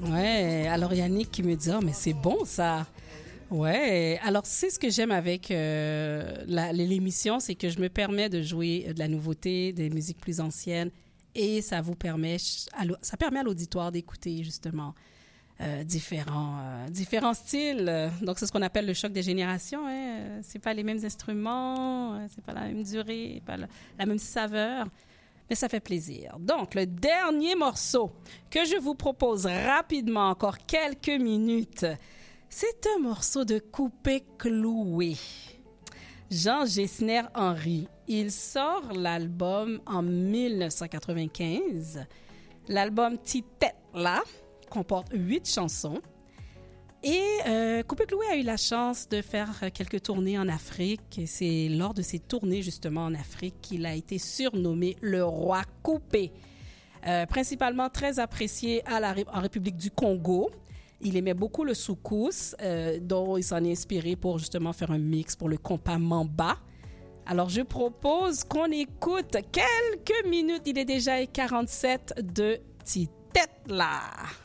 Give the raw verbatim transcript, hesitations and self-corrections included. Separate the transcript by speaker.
Speaker 1: Ouais, alors Yannick qui me dit, oh, mais c'est bon ça. Ouais, alors c'est ce que j'aime avec euh, la, l'émission, c'est que je me permets de jouer de la nouveauté, des musiques plus anciennes, et ça vous permet, ça permet à l'auditoire d'écouter justement euh, différents, euh, différents styles. Donc c'est ce qu'on appelle le choc des générations. Hein. C'est pas les mêmes instruments, c'est pas la même durée, pas la, la même saveur. Mais ça fait plaisir. Donc, le dernier morceau que je vous propose rapidement, encore quelques minutes, c'est un morceau de Coupé Cloué. Jean Gessner-Henry. Il sort l'album en dix-neuf cent quatre-vingt-quinze. L'album Titette là comporte huit chansons. Et euh, Coupé Cloué a eu la chance de faire quelques tournées en Afrique. Et c'est lors de ces tournées, justement, en Afrique, qu'il a été surnommé le roi Coupé. Euh, principalement très apprécié à la, en République du Congo. Il aimait beaucoup le soukous, euh, dont il s'en est inspiré pour justement faire un mix pour le compas Mamba. Alors, je propose qu'on écoute quelques minutes. Il est déjà quarante-sept de Titette là.